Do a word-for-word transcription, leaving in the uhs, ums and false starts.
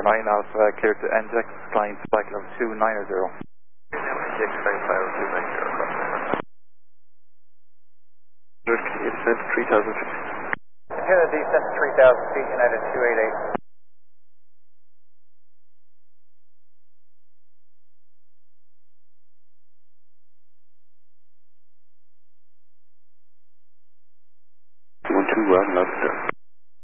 nine Alpha, clear to N J X, flying to flight level two nine zero. N J X flying flight level two nine zero. Descent three thousand feet. Canada descent three thousand feet, United two eight eight. One two one left.